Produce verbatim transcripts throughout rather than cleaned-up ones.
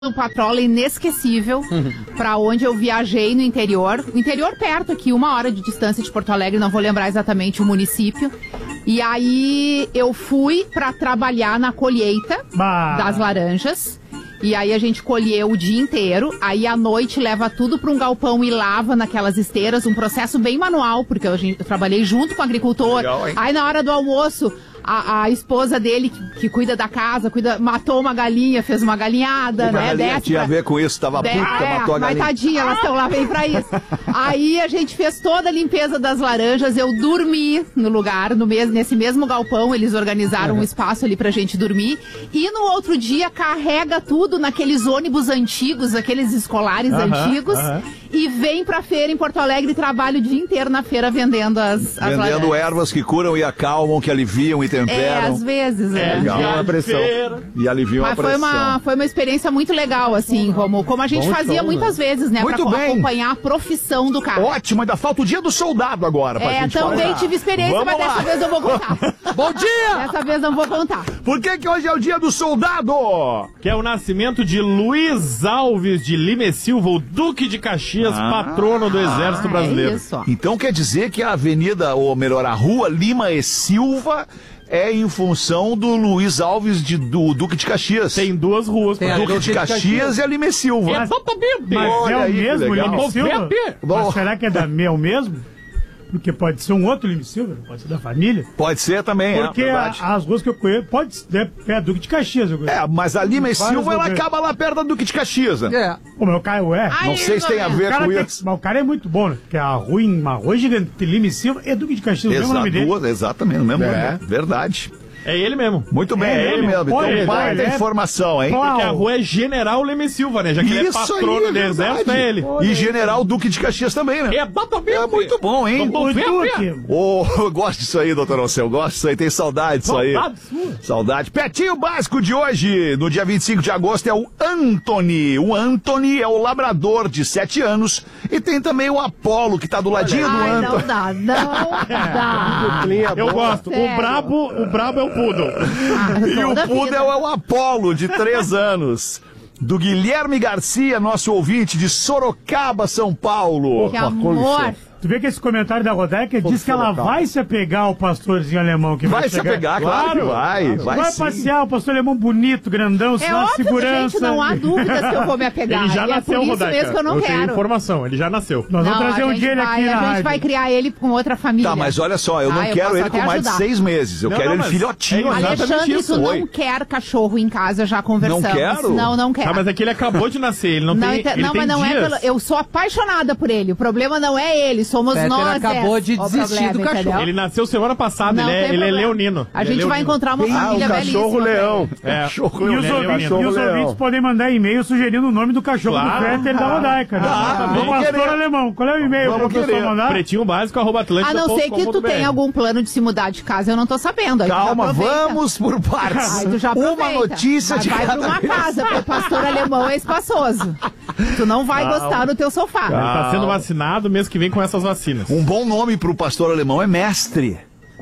Um patrola inesquecível para onde eu viajei no interior. O interior perto aqui, uma hora de distância de Porto Alegre, não vou lembrar exatamente o município. E aí eu fui para trabalhar na colheita bah. das laranjas. E aí a gente colheu o dia inteiro. Aí à noite leva tudo para um galpão e lava naquelas esteiras. Um processo bem manual, porque eu, eu trabalhei junto com o agricultor. Legal, aí na hora do almoço... A, a esposa dele, que, que cuida da casa, cuida, matou uma galinha, fez uma galinhada, uma né? galinha tinha pra... a ver com isso, tava puta, é, matou a galinha. Mas tadinha, elas estão lá, vem pra isso. Aí a gente fez toda a limpeza das laranjas, eu dormi no lugar, no mes, nesse mesmo galpão, eles organizaram uhum. um espaço ali pra gente dormir. E no outro dia carrega tudo naqueles ônibus antigos, aqueles escolares uhum, antigos, uhum. e vem pra feira em Porto Alegre e trabalha o dia inteiro na feira vendendo as, as vendendo laranjas. Vendendo ervas que curam e acalmam, que aliviam e temperam. É, às vezes, é. Aliviam a pressão. E aliviam Mas a pressão. Foi uma, foi uma experiência muito legal, assim, como, como a gente Bom fazia show, muitas né? vezes, né? Muito pra bem. acompanhar a profissão do cara. Ótimo, ainda falta o dia do soldado agora pra é, gente também falar. tive experiência, Vamos mas lá. dessa vez eu vou contar. Bom dia! Dessa vez não vou contar. Por que que hoje é o dia do soldado? Que é o nascimento de Luiz Alves de Lima Silva, o Duque de Caxias, ah, patrono do Exército ah, Brasileiro. É isso. Então quer dizer que a avenida, ou melhor, a rua Lima e Silva... é em função do Luiz Alves de, do Duque de Caxias. Tem duas ruas. Tem Duque de Caxias, Caxias e a Lima Silva. É exatamente. Mas Olha é o aí, mesmo Lima Silva? Bom. Mas será que é da é o mesmo? Porque pode ser um outro Lima Silva, pode ser da família. Pode ser também, Porque é Porque as ruas que eu conheço, pode ser é Duque de Caxias. Eu conheço. É, mas a Lima e Silva, ela acaba lá perto da Duque de Caxias. Né? É. O meu cara é. Ai, não sei se tem a ver com tem, isso. Mas o cara é muito bom, né? Porque a rua, uma rua gigante, Lima e Silva é Duque de Caxias, Exato, o mesmo nome dele. Duas, exatamente, o mesmo é. nome. Verdade. É ele mesmo. Muito bem, é, é ele mesmo. Então, ele, vai ter é... informação, hein? Porque a rua é General Leme Silva, né? Já que Isso ele é patrono aí, do Exército, é ele. E General Duque de Caxias também, né? É, bota bem, é muito bom, hein? O Duque. Oh, eu gosto disso aí, doutor Alceu. Eu gosto disso aí. Tem saudade disso aí. Saudade sua. Saudade. Petinho básico de hoje, no dia vinte e cinco de agosto, é o Anthony. O Anthony é o labrador de sete anos. E tem também o Apolo, que tá do ladinho Ai, do Anthony. Não dá, não dá. Eu gosto. O brabo, o brabo é o Poodle. Ah, e o Poodle é o Apolo, de três anos. Do Guilherme Garcia, nosso ouvinte de Sorocaba, São Paulo. Que amor. Tu vê que esse comentário da Rodaica diz que ela vai se apegar ao pastorzinho alemão. Que vai, vai se chegar. apegar, claro, claro que vai. Vai, vai, vai passear, o pastor alemão bonito, grandão, é na óbvio, segurança. Gente, não há dúvidas que eu vou me apegar. Ele já e nasceu, é por isso Rodaica. mesmo que eu não eu quero. tenho informação, ele já nasceu. Nós não, vamos trazer um dia ele aqui na A rádio. gente vai criar ele com outra família. Tá, mas olha só, eu não ah, eu quero ele com mais ajudar. de seis meses. Eu não, quero não, ele filhotinho. É Alexandre, isso. tu não quer cachorro em casa, já conversamos. Não quero? Não, não quero. Tá, mas é que ele acabou de nascer, ele não, não tem, ente... ele Não, tem mas não dias. é pelo... Eu sou apaixonada por ele. O problema não é ele, somos Peter nós. acabou é. de desistir problema, do cachorro. entendeu? Ele nasceu semana passada, ele é, ele é leonino. A ele gente é vai encontrar uma família ah, o cachorro leão. É. Cachorro E os, leão. ouvintes, e os ouvintes podem mandar e-mail sugerindo o nome do cachorro claro. do Peter e da Rodaica. Né? Ah, do pastor querer. Alemão. Qual é o e-mail para o pessoal mandar? Pretinho básico, arroba atlântica. A não ser que tu tenha algum plano de se mudar de casa, eu não tô sabendo. Aí Calma, vamos por partes. Aí tu já uma notícia Mas de vai cada pra uma vez. casa, porque o pastor alemão é espaçoso. Tu não vai Calma. gostar no teu sofá. Ele tá sendo vacinado mês que vem com essas vacinas. Um bom nome pro pastor alemão é mestre.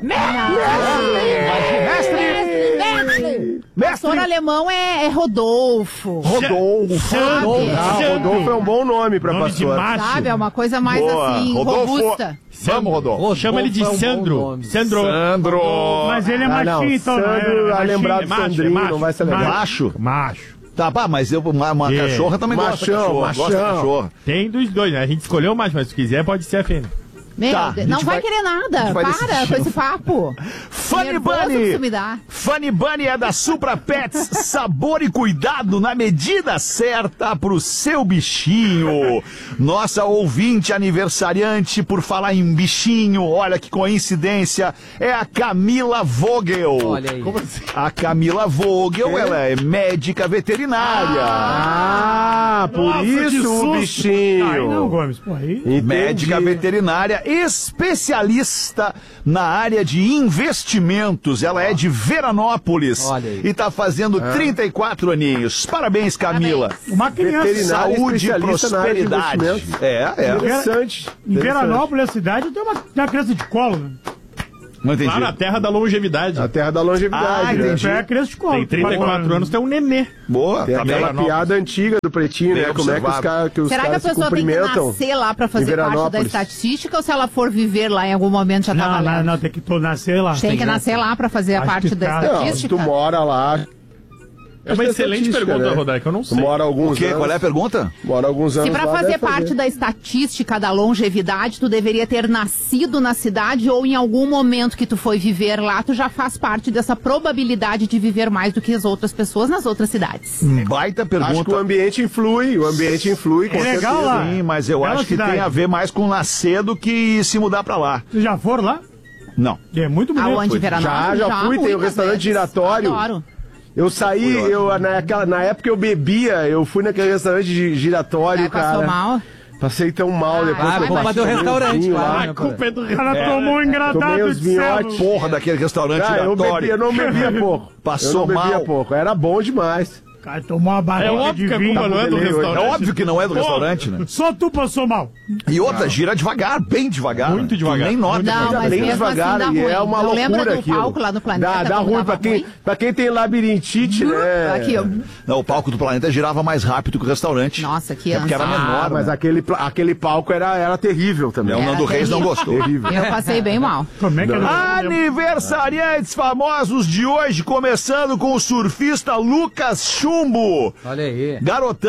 Mestre! Mestre! Pastor alemão é, é Rodolfo. Rodolfo. Rodolfo. Ah, Rodolfo é um bom nome pra Nome pastor. de macho. Sabe, é uma coisa mais Boa. assim, Rodolfo. robusta. Vamos, Rodolfo. Chama ele de é um bom Sandro. nome. Sandro. Sandro. Mas ele é Ah, machinho, não. então. Sandro, né? a Machinho. lembrar é do macho, Sandrinho, é macho. não vai ser legal. Macho? Macho. Tá, pá, mas eu, uma, uma É. cachorra também gosta de Machão, cachorro. machão. Gosta de cachorro. Tem dos dois, né? A gente escolheu mais, mas se quiser pode ser a fêmea. Meu Tá, Deus, a não gente vai, vai- querer a nada. gente vai Para decidir. com esse papo. Funny Nervoso que Bunny. isso me dá. Funny Bunny é da Supra Pets. Sabor e cuidado na medida certa pro seu bichinho. Nossa ouvinte aniversariante, por falar em bichinho, olha que coincidência, é a Camila Vogel. Olha aí. Como assim? A Camila Vogel, ela é médica veterinária. Ah, por Nossa, que isso susto. o Aí bichinho. não, Gomes. Pô, aí... Entendi. Médica veterinária, especialista na área de investimentos. Ela é de Veranópolis. Olha aí. E tá fazendo trinta e quatro aninhos. Parabéns, Camila. Uma criança. Veterinária Saúde e especialista na área de prosperidade. investimentos. É, é. Interessante. Em Veranópolis, a cidade, tem uma, tem uma criança de colo, né? Não entendi. Claro, a terra da longevidade. A terra da longevidade, Ah, né? entendi. É a criança de colo. Tem trinta e quatro anos, tem um nenê. Boa, Tem tá bem. aquela piada antiga do Pretinho, Bem né? Como é que os observado. caras que os Será que a caras se pessoa tem que cumprimentam. nascer lá pra em fazer parte da Veranópolis. estatística ou se ela for viver lá em algum momento já tá Não, valendo? não, não, tem que tu nascer lá. Tem que nascer lá pra fazer a Acho parte que da tá. Não, se estatística? tu mora lá... É uma Acho que excelente estatística, pergunta, né? Rodaica, eu não Tu sei. mora alguns O quê? anos... Qual é a pergunta? Mora alguns anos Se pra lá, fazer deve parte da estatística da longevidade, tu deveria ter nascido na cidade ou em algum momento que tu foi viver lá, tu já faz parte dessa probabilidade de viver mais do que as outras pessoas nas outras cidades. Baita Acho que o pergunta. ambiente influi, o ambiente influi, com É legal certeza. lá. Sim, mas eu Bela acho que cidade. tem a ver mais com nascer do que se mudar pra lá. Vocês já foram lá? Não. É muito bonito. Aonde, Veranópolis? Já, já fui, tem um muitas restaurante vezes. giratório. Adoro. Eu saí, eu, naquela, na época eu bebia, eu fui naquele restaurante gi- giratório, É, passou cara. mal? Passei tão mal depois. Ah, que eu culpa bati do um restaurante, vinho claro. lá. A culpa é do O cara tomou um Tomei engradado os de céu. vinhotes. Porra daquele restaurante Ah, eu, giratório. bebia, eu não bebia pouco. Passou eu não bebia mal. pouco, era bom demais. O cara tomou uma É barriga óbvio de que a vinho. culpa não é do Beleza. É restaurante. óbvio que não é do Pô. restaurante, né? Só tu passou mal. E outra, gira devagar, bem devagar. Muito né? Tu devagar. nem nota. Não, Gira mas bem mesmo devagar assim e dá ruim. é uma Não loucura lembra do aquilo. palco lá no Planeta? Dá, dá como ruim dava pra quem, ruim? pra quem tem labirintite, né? Aqui, ó. Não, o palco do Planeta girava mais rápido que o restaurante. Nossa, que É porque era ansia. menor, Ah, mas né? aquele, pla- aquele palco era, era terrível também. É, o Era Nando Reis não terrível. gostou. Terrível. Eu passei bem mal. Como é que era? Aniversariantes famosos de hoje, começando com o surfista Lucas Chumbo. Olha aí. Garotão